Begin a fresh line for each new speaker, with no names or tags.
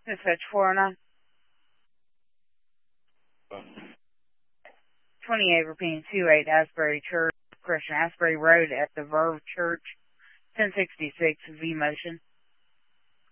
Dispatch 409. 28 repeating 28 Asbury Church, Asbury Road at the Verve Church, 1066 V motion.